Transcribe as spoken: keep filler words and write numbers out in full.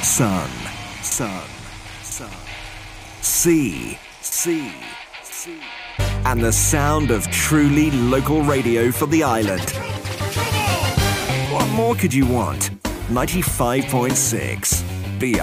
sun, sun, sun, sea, sea, sea, and the sound of truly local radio for the island. What more could you want? ninety-five point six.